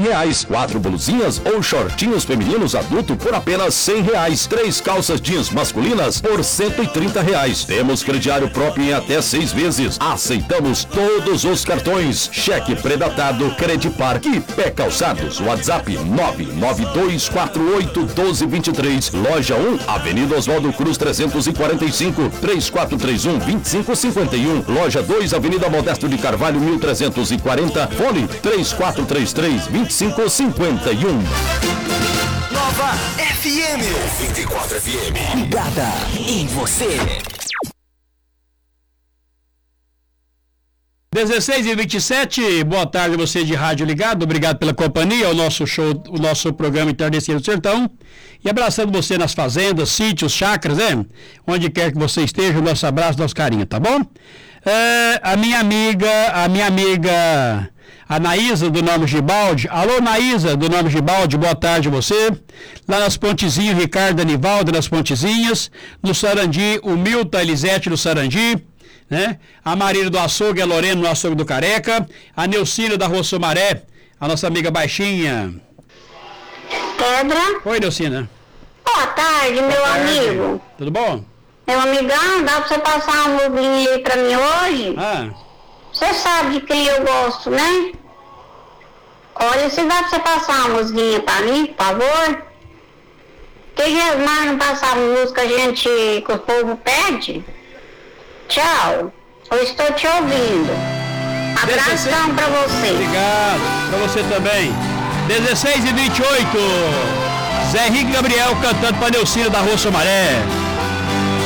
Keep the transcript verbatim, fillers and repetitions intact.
reais. Quatro blusinhas ou shortinhos femininos adulto por apenas cem reais. Três calças jeans masculinas por cento e trinta reais. Temos crediário próprio em até seis vezes. Aceitamos todos os cartões. Cheque predatado, Credipar e Pé Calçados. WhatsApp nove nove dois quatro oito um dois dois três. Loja um, Avenida Oswaldo Cruz trezentos e quarenta e cinco, três quatro três um, dois cinco cinco um. Loja dois, Avenida Modesto de Carvalho mil trezentos e quarenta. Fone três quatro três três, dois cinco cinco um. Nova F M noventa e quatro F M. Ligada em você. dezesseis e vinte e sete, boa tarde a você de rádio ligado, obrigado pela companhia, o nosso show, o nosso programa Entardecer do Sertão, e abraçando você nas fazendas, sítios, chácaras, né? Onde quer que você esteja, o nosso abraço, nosso carinho, tá bom? É, a minha amiga, a minha amiga, a Naísa do nome Gibaldi, alô Naísa do nome Gibaldi, boa tarde a você, lá nas Pontezinhas, Ricardo Anivaldo nas Pontezinhas, no Sarandi, o Milton Elisete do Sarandi, né? A Marília do Açougue, a Lorena do Açougue do Careca, a Neucília da Rua Sumaré, a nossa amiga baixinha. Pedra. Oi, Neucina. Boa tarde, meu Boa tarde. amigo. Tudo bom? Meu amigão, dá pra você passar um rubinho aí pra mim hoje? Ah. Você sabe de quem eu gosto, né? Olha, se dá pra você passar uma musiquinha pra mim, por favor? Que Gesmar não passava música, a gente, que o povo pede? Tchau, eu estou te ouvindo. Abração pra você. Obrigado, pra você também. dezesseis e vinte e oito, Zé Henrique Gabriel cantando pra Neucília da Rua Sumaré.